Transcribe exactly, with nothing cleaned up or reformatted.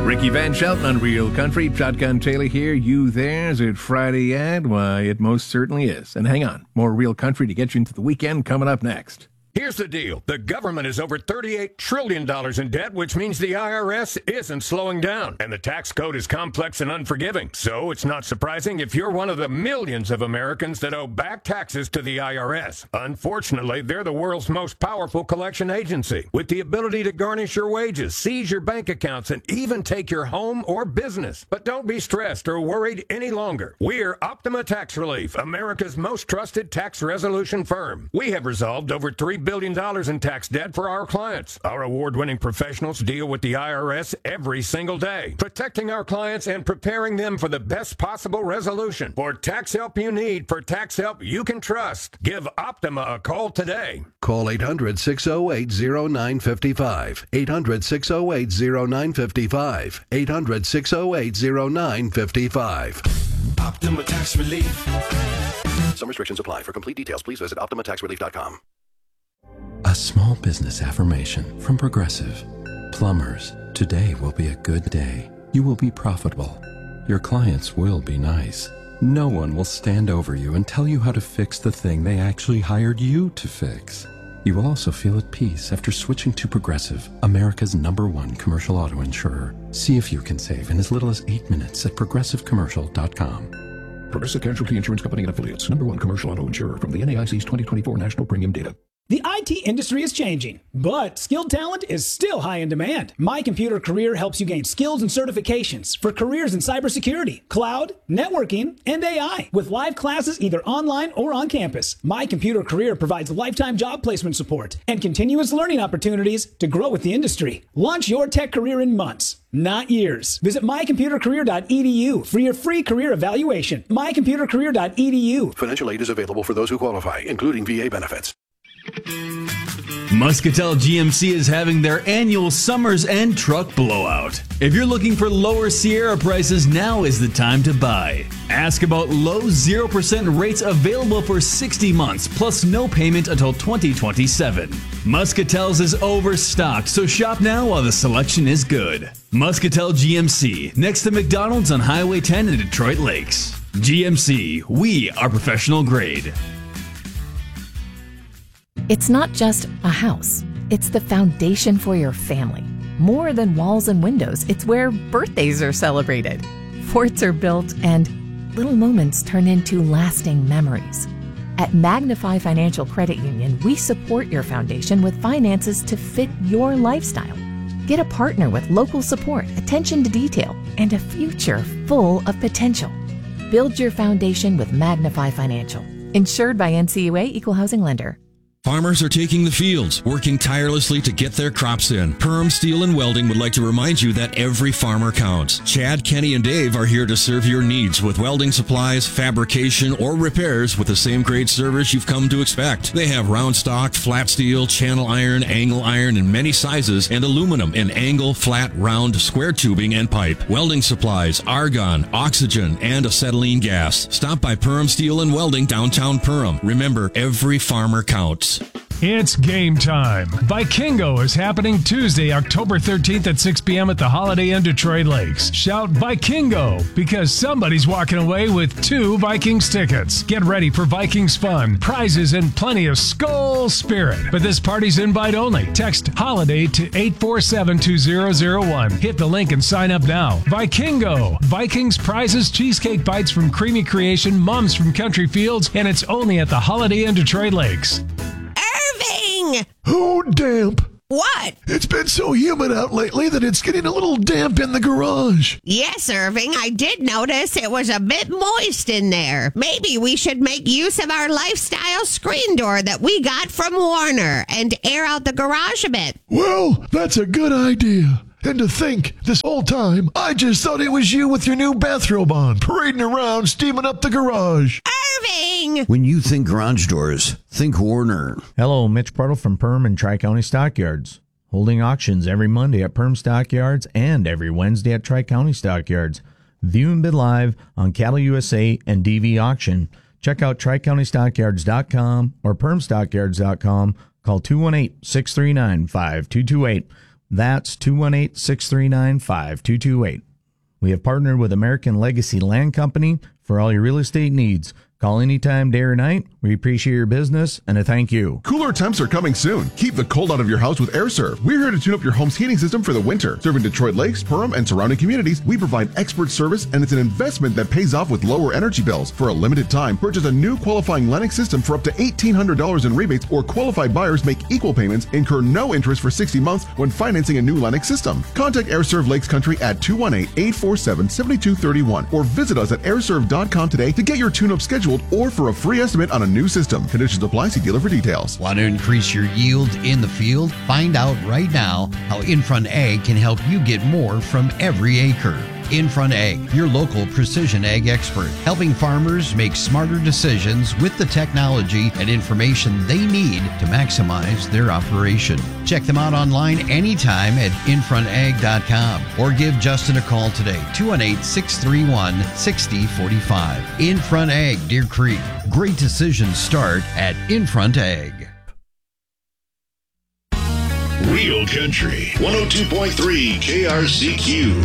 Ricky Van Shelton on Real Country. Shotgun Taylor here. You there? Is it Friday yet? Why, it most certainly is. And hang on, more Real Country to get you into the weekend coming up next. Here's the deal. The government is over thirty-eight trillion dollars in debt, which means the I R S isn't slowing down. And the tax code is complex and unforgiving. So it's not surprising if you're one of the millions of Americans that owe back taxes to the I R S. Unfortunately, they're the world's most powerful collection agency, with the ability to garnish your wages, seize your bank accounts, and even take your home or business. But don't be stressed or worried any longer. We're Optima Tax Relief, America's most trusted tax resolution firm. We have resolved over three billion dollars in tax debt for our clients. Our award-winning professionals deal with the I R S every single day, protecting our clients and preparing them for the best possible resolution. For tax help you need, for tax help you can trust, give Optima a call today. Call eight hundred, six oh eight, oh nine five five. eight hundred, six oh eight, oh nine five five. eight hundred, six oh eight, oh nine five five. Optima Tax Relief. Some restrictions apply. For complete details, please visit optima tax relief dot com. A small business affirmation from Progressive. Plumbers, today will be a good day. You will be profitable. Your clients will be nice. No one will stand over you and tell you how to fix the thing they actually hired you to fix. You will also feel at peace after switching to Progressive, America's number one commercial auto insurer. See if you can save in as little as eight minutes at progressive commercial dot com. Progressive Casualty Insurance Company and Affiliates, number one commercial auto insurer from the N A I C's twenty twenty-four National Premium Data. The I T industry is changing, but skilled talent is still high in demand. My Computer Career helps you gain skills and certifications for careers in cybersecurity, cloud, networking, and A I, with live classes either online or on campus. My Computer Career provides lifetime job placement support and continuous learning opportunities to grow with the industry. Launch your tech career in months, not years. Visit my computer career dot e d u for your free career evaluation. my computer career dot e d u. Financial aid is available for those who qualify, including V A benefits. Muscatel G M C is having their annual Summer's End Truck Blowout. If you're looking for lower Sierra prices, now is the time to buy. Ask about low zero percent rates available for sixty months, plus no payment until twenty twenty-seven. Muscatel's is overstocked, so shop now while the selection is good. Muscatel G M C, next to McDonald's on Highway ten in Detroit Lakes. G M C, we are professional grade. It's not just a house. It's the foundation for your family. More than walls and windows, it's where birthdays are celebrated. Forts are built and little moments turn into lasting memories. At Magnify Financial Credit Union, we support your foundation with finances to fit your lifestyle. Get a partner with local support, attention to detail, and a future full of potential. Build your foundation with Magnify Financial. Insured by N C U A Equal Housing Lender. Farmers are taking the fields, working tirelessly to get their crops in. Perm Steel and Welding would like to remind you that every farmer counts. Chad, Kenny, and Dave are here to serve your needs with welding supplies, fabrication, or repairs with the same great service you've come to expect. They have round stock, flat steel, channel iron, angle iron in many sizes, and aluminum in angle, flat, round, square tubing, and pipe. Welding supplies, argon, oxygen, and acetylene gas. Stop by Perm Steel and Welding, downtown Perham. Remember, every farmer counts. It's game time. Vikingo is happening Tuesday, October thirteenth at six p.m. at the Holiday Inn Detroit Lakes. Shout Vikingo because somebody's walking away with two Vikings tickets. Get ready for Vikings fun, prizes, and plenty of Skull spirit. But this party's invite only. Text HOLIDAY to eight four seven two zero zero one. Hit the link and sign up now. Vikingo. Vikings, prizes, cheesecake bites from Creamy Creation, mums from Country Fields, and it's only at the Holiday Inn Detroit Lakes. Oh, damp. What? It's been so humid out lately that it's getting a little damp in the garage. Yes, Irving, I did notice it was a bit moist in there. Maybe we should make use of our lifestyle screen door that we got from Warner and air out the garage a bit. Well, that's a good idea. And to think, this whole time, I just thought it was you with your new bathrobe on, parading around, steaming up the garage. Irving! When you think garage doors, think Warner. Hello, Mitch Bartle from Perm and Tri-County Stockyards. Holding auctions every Monday at Perm Stockyards and every Wednesday at Tri-County Stockyards. View and bid live on Cattle U S A and D V Auction. Check out tri county stockyards dot com or perm stockyards dot com. Call two one eight, six three nine, five two two eight. That's two one eight, six three nine, five two two eight. We have partnered with American Legacy Land Company for all your real estate needs. Call anytime, day or night. We appreciate your business and a thank you. Cooler temps are coming soon. Keep the cold out of your house with AirServe. We're here to tune up your home's heating system for the winter. Serving Detroit Lakes, Perham, and surrounding communities, we provide expert service, and it's an investment that pays off with lower energy bills. For a limited time, purchase a new qualifying Lennox system for up to eighteen hundred dollars in rebates, or qualified buyers make equal payments, incur no interest for sixty months when financing a new Lennox system. Contact AirServe Lakes Country at two one eight, eight four seven, seven two three one or visit us at air serve dot com today to get your tune-up scheduled or for a free estimate on a new system. Conditions apply. See dealer for details. Want to increase your yield in the field? Find out right now how Infront Ag can help you get more from every acre. Infront Ag, your local precision ag expert, helping farmers make smarter decisions with the technology and information they need to maximize their operation. Check them out online anytime at infront ag dot com or give Justin a call today, two one eight, six three one, six zero four five. Infront Ag, Deer Creek. Great decisions start at Infront Ag. Real Country, one oh two point three K R C Q.